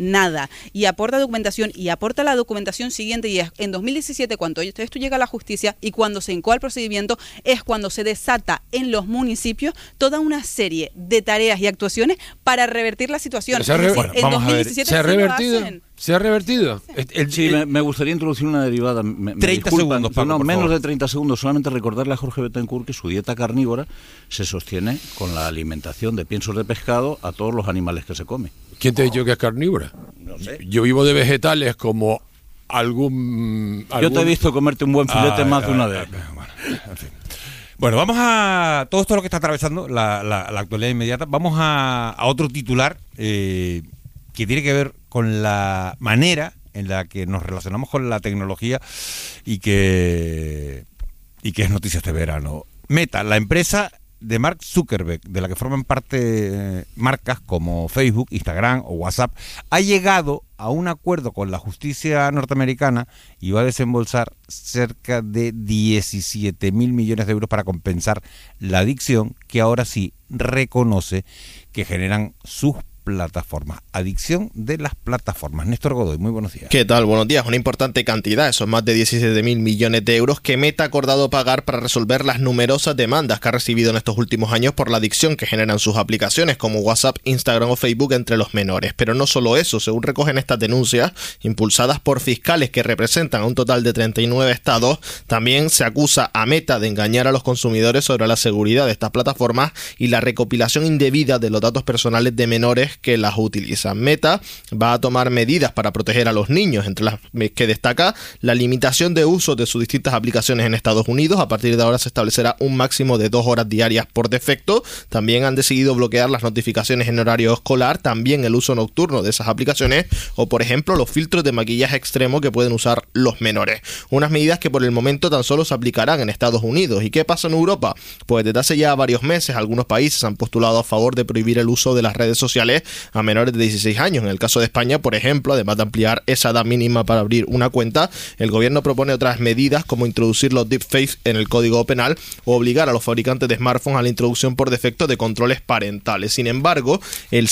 nada. Y aporta documentación y aporta la documentación siguiente, y es en 2017 cuando esto llega a la justicia y cuando se incoa el procedimiento es cuando se desata en los municipios toda una serie de tareas y actuaciones para revertir la situación. En 2017 ¿se ha revertido? ¿Se ha revertido? Sí, me gustaría introducir una derivada. 30 segundos, Pablo, por menos favor. de 30 segundos. Solamente recordarle a Jorge Betancourt que su dieta carnívora se sostiene con la alimentación de piensos de pescado a todos los animales que se come. ¿Quién te ha dicho que es carnívora? No sé. Yo vivo de vegetales como algún... Yo te he visto comerte un buen filete más de una vez. Bueno, en fin. Bueno, vamos a... Todo esto es lo que está atravesando la actualidad inmediata. Vamos a otro titular que tiene que ver con la manera en la que nos relacionamos con la tecnología y que es noticia este verano. Meta, la empresa de Mark Zuckerberg, de la que forman parte marcas como Facebook, Instagram o WhatsApp, ha llegado a un acuerdo con la justicia norteamericana y va a desembolsar cerca de 17.000 millones de euros para compensar la adicción que ahora sí reconoce que generan sus plataformas. Adicción de las plataformas. Néstor Godoy, muy buenos días. ¿Qué tal? Buenos días. Una importante cantidad, esos más de 17.000 millones de euros que Meta ha acordado pagar para resolver las numerosas demandas que ha recibido en estos últimos años por la adicción que generan sus aplicaciones como WhatsApp, Instagram o Facebook entre los menores. Pero no solo eso, según recogen estas denuncias, impulsadas por fiscales que representan a un total de 39 estados, también se acusa a Meta de engañar a los consumidores sobre la seguridad de estas plataformas y la recopilación indebida de los datos personales de menores que las utilizan. Meta va a tomar medidas para proteger a los niños, entre las que destaca la limitación de uso de sus distintas aplicaciones en Estados Unidos. A partir de ahora se establecerá un máximo de 2 horas diarias por defecto. También han decidido bloquear las notificaciones en horario escolar, también el uso nocturno de esas aplicaciones o, por ejemplo, los filtros de maquillaje extremo que pueden usar los menores. Unas medidas que por el momento tan solo se aplicarán en Estados Unidos. ¿Y qué pasa en Europa? Pues desde hace ya varios meses algunos países han postulado a favor de prohibir el uso de las redes sociales a menores de 16 años. En el caso de España, por ejemplo, además de ampliar esa edad mínima para abrir una cuenta, el gobierno propone otras medidas como introducir los deepfakes en el código penal o obligar a los fabricantes de smartphones a la introducción por defecto de controles parentales. Sin embargo, el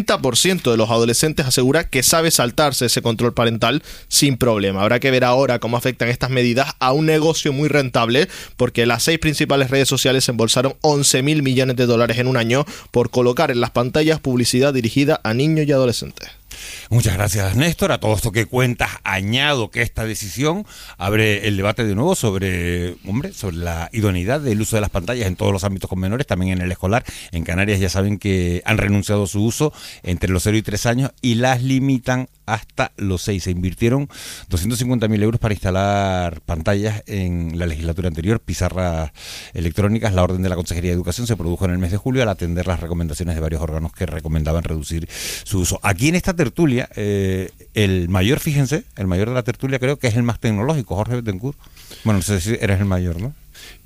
60% de los adolescentes asegura que sabe saltarse ese control parental sin problema. Habrá que ver ahora cómo afectan estas medidas a un negocio muy rentable, porque las 6 principales redes sociales embolsaron 11.000 millones de dólares en un año por colocar en las pantallas publicidad dirigida a niños y adolescentes. Muchas gracias, Néstor. A todo esto que cuentas, añado que esta decisión abre el debate de nuevo sobre la idoneidad del uso de las pantallas en todos los ámbitos con menores, también en el escolar. En Canarias ya saben que han renunciado a su uso entre los 0 y 3 años y las limitan hasta los 6. Se invirtieron 250.000 euros para instalar pantallas en la legislatura anterior, pizarras electrónicas. La orden de la Consejería de Educación se produjo en el mes de julio al atender las recomendaciones de varios órganos que recomendaban reducir su uso. Aquí en esta tertulia, el mayor de la tertulia creo que es el más tecnológico, Jorge Betancourt. Bueno, no sé si eres el mayor, ¿no?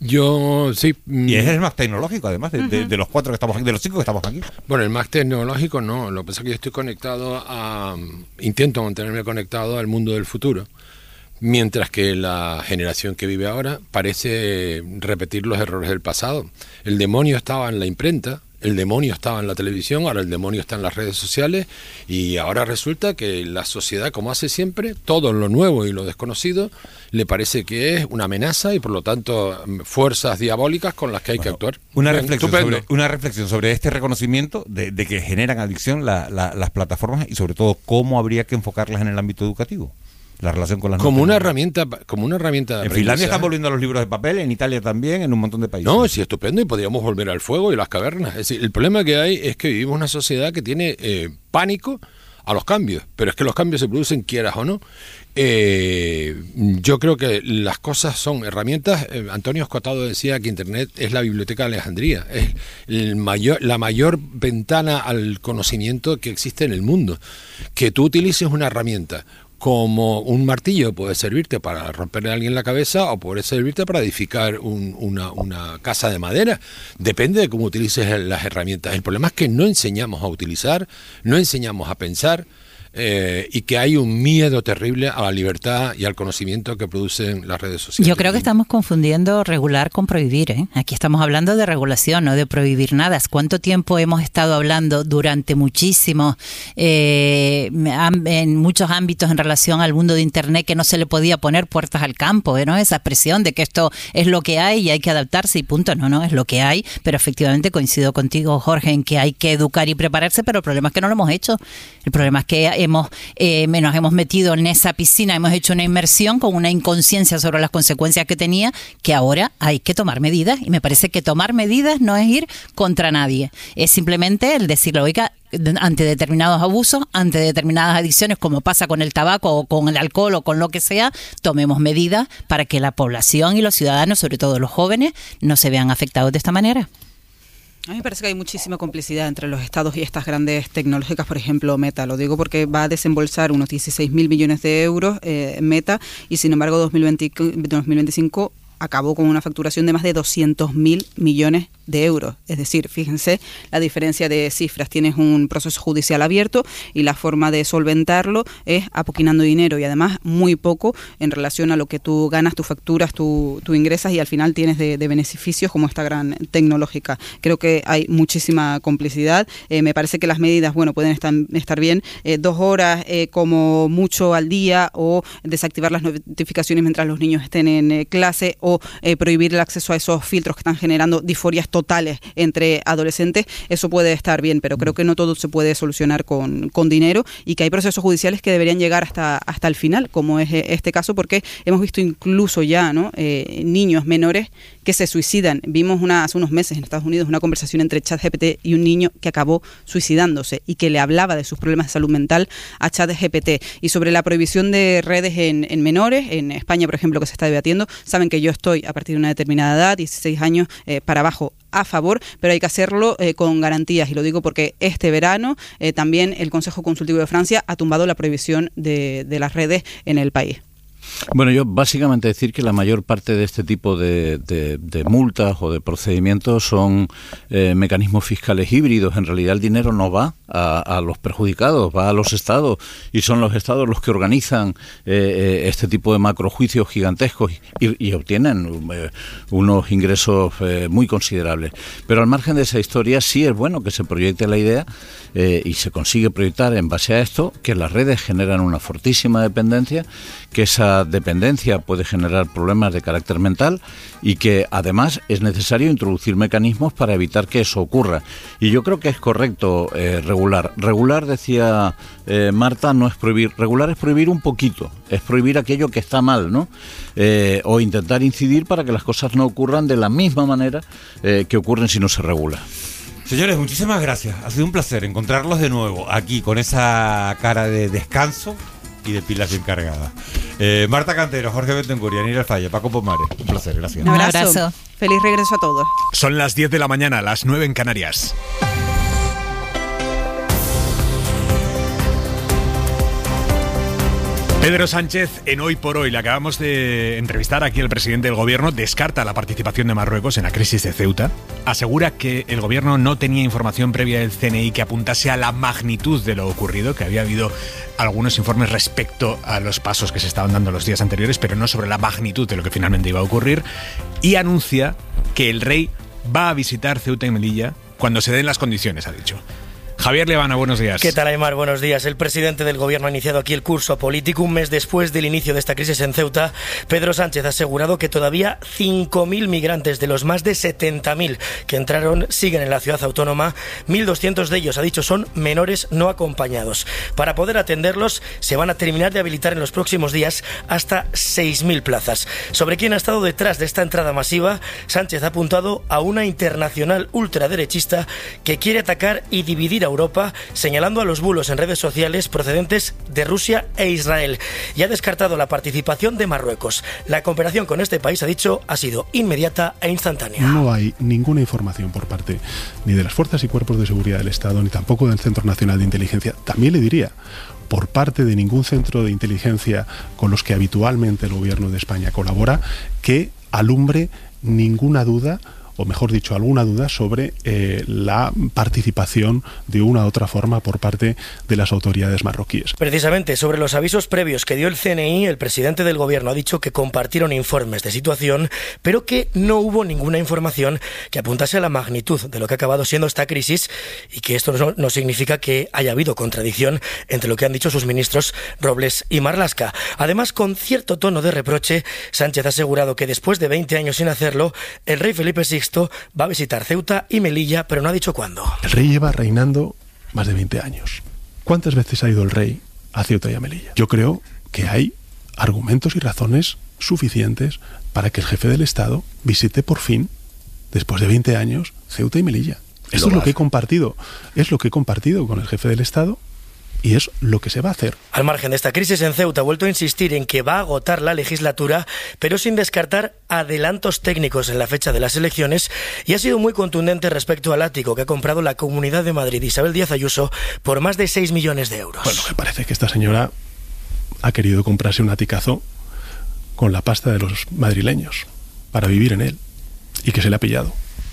Yo sí. Y es el más tecnológico, además, de los 4 que estamos aquí, de los 5 que estamos aquí. Bueno, el más tecnológico no. Lo que pasa es que yo estoy intento mantenerme conectado al mundo del futuro. Mientras que la generación que vive ahora parece repetir los errores del pasado. El demonio estaba en la imprenta, el demonio estaba en la televisión, ahora el demonio está en las redes sociales y ahora resulta que la sociedad, como hace siempre, todo lo nuevo y lo desconocido le parece que es una amenaza y por lo tanto fuerzas diabólicas con las que hay que actuar. Una reflexión sobre este reconocimiento de que generan adicción las plataformas y sobre todo cómo habría que enfocarlas en el ámbito educativo. La relación con las como una herramienta de En Finlandia están volviendo a los libros de papel, en Italia también, en un montón de países. No, sí, estupendo, y podríamos volver al fuego y las cavernas. Es decir, el problema que hay es que vivimos una sociedad que tiene pánico a los cambios, pero es que los cambios se producen quieras o no. Yo creo que las cosas son herramientas. Antonio Escotado decía que Internet es la biblioteca de Alejandría, es la mayor ventana al conocimiento que existe en el mundo. Que tú utilices una herramienta como un martillo puede servirte para romperle a alguien la cabeza o puede servirte para edificar una casa de madera. Depende de cómo utilices las herramientas. El problema es que no enseñamos a utilizar, no enseñamos a pensar. y que hay un miedo terrible a la libertad y al conocimiento que producen las redes sociales. Yo creo que estamos confundiendo regular con prohibir, ¿eh? Aquí estamos hablando de regulación, no de prohibir nada. ¿Cuánto tiempo hemos estado hablando durante muchísimos, en muchos ámbitos en relación al mundo de Internet, que no se le podía poner puertas al campo, ¿no? Esa expresión de que esto es lo que hay y hay que adaptarse y punto. No, es lo que hay, pero efectivamente coincido contigo, Jorge, en que hay que educar y prepararse, pero el problema es que no lo hemos hecho. El problema es que nos hemos metido en esa piscina, hemos hecho una inmersión con una inconsciencia sobre las consecuencias que tenía, que ahora hay que tomar medidas, y me parece que tomar medidas no es ir contra nadie, es simplemente el decirle, oiga, ante determinados abusos, ante determinadas adicciones, como pasa con el tabaco o con el alcohol o con lo que sea, tomemos medidas para que la población y los ciudadanos, sobre todo los jóvenes, no se vean afectados de esta manera. A mí me parece que hay muchísima complicidad entre los estados y estas grandes tecnológicas, por ejemplo Meta. Lo digo porque va a desembolsar unos 16.000 millones de euros Meta, y sin embargo 2025 acabó con una facturación de más de 200.000 millones de euros. Es decir, fíjense la diferencia de cifras. Tienes un proceso judicial abierto y la forma de solventarlo es apoquinando dinero, y además muy poco en relación a lo que tú ganas, tú facturas, tú ingresas y al final tienes de beneficios como esta gran tecnológica. Creo que hay muchísima complicidad. Me parece que las medidas, pueden estar bien. 2 horas como mucho al día, o desactivar las notificaciones mientras los niños estén en clase, o prohibir el acceso a esos filtros que están generando disforias totales entre adolescentes. Eso puede estar bien, pero creo que no todo se puede solucionar con dinero, y que hay procesos judiciales que deberían llegar hasta el final, como es este caso, porque hemos visto incluso ya, ¿no?, niños menores que se suicidan. Vimos hace unos meses en Estados Unidos una conversación entre ChatGPT y un niño que acabó suicidándose y que le hablaba de sus problemas de salud mental a ChatGPT. Y sobre la prohibición de redes en menores, en España, por ejemplo, que se está debatiendo, saben que yo estoy a partir de una determinada edad, 16 años para abajo, a favor, pero hay que hacerlo con garantías, y lo digo porque este verano también el Consejo Consultivo de Francia ha tumbado la prohibición de las redes en el país. Bueno, yo básicamente decir que la mayor parte de este tipo de multas o de procedimientos son mecanismos fiscales híbridos. En realidad el dinero no va a los perjudicados, va a los estados, y son los estados los que organizan este tipo de macrojuicios gigantescos y obtienen unos ingresos muy considerables. Pero al margen de esa historia, sí es bueno que se proyecte la idea, y se consigue proyectar en base a esto, que las redes generan una fortísima dependencia, que esa dependencia puede generar problemas de carácter mental, y que además es necesario introducir mecanismos para evitar que eso ocurra. Y yo creo que es correcto regular. Regular, decía Marta, no es prohibir. Regular es prohibir un poquito, es prohibir aquello que está mal, ¿no? O intentar incidir para que las cosas no ocurran de la misma manera que ocurren si no se regula. Señores, muchísimas gracias. Ha sido un placer encontrarlos de nuevo aquí con esa cara de descanso y de pilas bien cargadas. Marta Cantero, Jorge Betancur, Yanira Alfaya, Paco Pomares. Un placer, gracias. Un abrazo. Feliz regreso a todos. Son las 10 de la mañana, las 9 en Canarias. Pedro Sánchez, en Hoy por Hoy, le acabamos de entrevistar aquí, el presidente del gobierno descarta la participación de Marruecos en la crisis de Ceuta, asegura que el gobierno no tenía información previa del CNI que apuntase a la magnitud de lo ocurrido, que había habido algunos informes respecto a los pasos que se estaban dando los días anteriores, pero no sobre la magnitud de lo que finalmente iba a ocurrir, y anuncia que el rey va a visitar Ceuta y Melilla cuando se den las condiciones, ha dicho. Javier Levana, buenos días. ¿Qué tal, Aymar? Buenos días. El presidente del gobierno ha iniciado aquí el curso político un mes después del inicio de esta crisis en Ceuta. Pedro Sánchez ha asegurado que todavía 5.000 migrantes de los más de 70.000 que entraron siguen en la ciudad autónoma. 1.200 de ellos, ha dicho, son menores no acompañados. Para poder atenderlos, se van a terminar de habilitar en los próximos días hasta 6.000 plazas. Sobre quién ha estado detrás de esta entrada masiva, Sánchez ha apuntado a una internacional ultraderechista que quiere atacar y dividir a Europa, señalando a los bulos en redes sociales procedentes de Rusia e Israel, y ha descartado la participación de Marruecos. La cooperación con este país, ha dicho, ha sido inmediata e instantánea. No hay ninguna información por parte ni de las fuerzas y cuerpos de seguridad del Estado, ni tampoco del Centro Nacional de Inteligencia. También le diría, por parte de ningún centro de inteligencia con los que habitualmente el gobierno de España colabora, que alumbre ninguna duda o mejor dicho, alguna duda sobre la participación de una u otra forma por parte de las autoridades marroquíes. Precisamente sobre los avisos previos que dio el CNI, el presidente del gobierno ha dicho que compartieron informes de situación, pero que no hubo ninguna información que apuntase a la magnitud de lo que ha acabado siendo esta crisis, y que esto no significa que haya habido contradicción entre lo que han dicho sus ministros Robles y Marlaska. Además, con cierto tono de reproche, Sánchez ha asegurado que después de 20 años sin hacerlo, el rey Felipe VI va a visitar Ceuta y Melilla, pero no ha dicho cuándo. El rey lleva reinando más de 20 años. ¿Cuántas veces ha ido el rey a Ceuta y a Melilla? Yo creo que hay argumentos y razones suficientes para que el jefe del Estado visite por fin, después de 20 años, Ceuta y Melilla. Esto es lo que he compartido con el jefe del Estado, y es lo que se va a hacer. Al margen de esta crisis en Ceuta, ha vuelto a insistir en que va a agotar la legislatura, pero sin descartar adelantos técnicos en la fecha de las elecciones, y ha sido muy contundente respecto al ático que ha comprado la Comunidad de Madrid Isabel Díaz Ayuso por más de 6 millones de euros. Bueno, me parece que esta señora ha querido comprarse un aticazo con la pasta de los madrileños para vivir en él, y que se le ha pillado.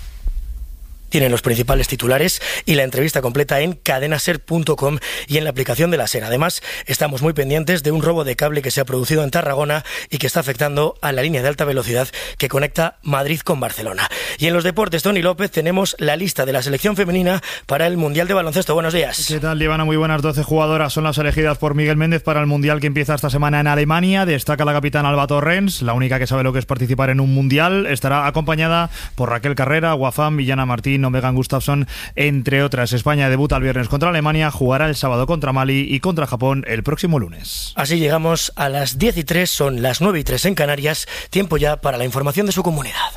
Tienen los principales titulares y la entrevista completa en cadenaser.com y en la aplicación de la SER. Además, estamos muy pendientes de un robo de cable que se ha producido en Tarragona y que está afectando a la línea de alta velocidad que conecta Madrid con Barcelona. Y en los deportes, Tony López, tenemos la lista de la selección femenina para el Mundial de Baloncesto. Buenos días. ¿Qué tal, Ivana? Muy buenas. 12 jugadoras son las elegidas por Miguel Méndez para el Mundial que empieza esta semana en Alemania. Destaca la capitana Alba Torrens, la única que sabe lo que es participar en un Mundial. Estará acompañada por Raquel Carrera, Guafán, Villana Martín, Megan Gustafsson, entre otras. España debuta el viernes contra Alemania, jugará el sábado contra Mali y contra Japón el próximo lunes. Así llegamos a las 10:03, son las 9:03 en Canarias. Tiempo ya para la información de su comunidad.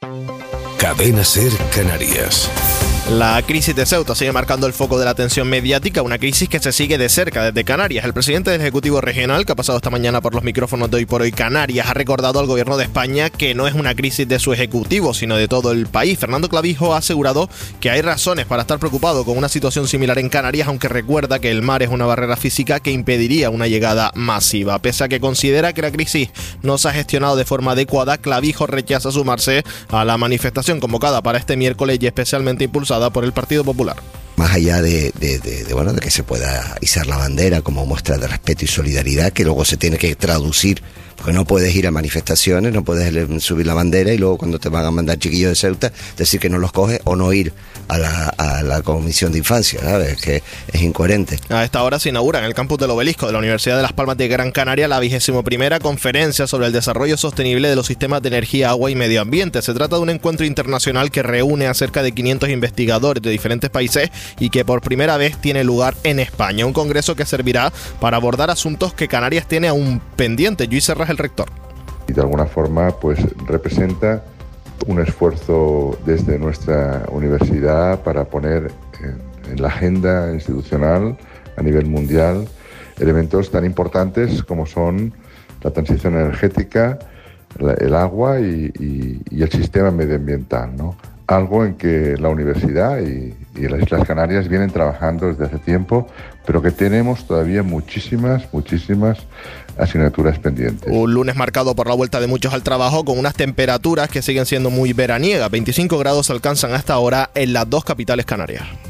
Cadena Ser Canarias. La crisis de Ceuta sigue marcando el foco de la atención mediática, una crisis que se sigue de cerca desde Canarias. El presidente del Ejecutivo Regional, que ha pasado esta mañana por los micrófonos de Hoy por Hoy Canarias, ha recordado al gobierno de España que no es una crisis de su ejecutivo, sino de todo el país. Fernando Clavijo ha asegurado que hay razones para estar preocupado con una situación similar en Canarias, aunque recuerda que el mar es una barrera física que impediría una llegada masiva. Pese a que considera que la crisis no se ha gestionado de forma adecuada, Clavijo rechaza sumarse a la manifestación convocada para este miércoles y especialmente impulsada por el Partido Popular. Más allá de que se pueda izar la bandera como muestra de respeto y solidaridad, que luego se tiene que traducir, porque no puedes ir a manifestaciones, no puedes subir la bandera y luego cuando te van a mandar chiquillos de Ceuta decir que no los coges, o no ir a la comisión de infancia, ¿sabes? Que es incoherente. A esta hora se inaugura en el campus del Obelisco de la Universidad de Las Palmas de Gran Canaria la 21ª conferencia sobre el desarrollo sostenible de los sistemas de energía, agua y medio ambiente. Se trata de un encuentro internacional que reúne a cerca de 500 investigadores de diferentes países y que por primera vez tiene lugar en España. Un congreso que servirá para abordar asuntos que Canarias tiene aún pendientes. Luis Serra es el rector. Y de alguna forma pues representa un esfuerzo desde nuestra universidad para poner en la agenda institucional a nivel mundial elementos tan importantes como son la transición energética, el agua y el sistema medioambiental, ¿no? Algo en que la universidad y las Islas Canarias vienen trabajando desde hace tiempo, pero que tenemos todavía muchísimas asignaturas pendientes. Un lunes marcado por la vuelta de muchos al trabajo, con unas temperaturas que siguen siendo muy veraniegas. 25 grados alcanzan hasta ahora en las dos capitales canarias.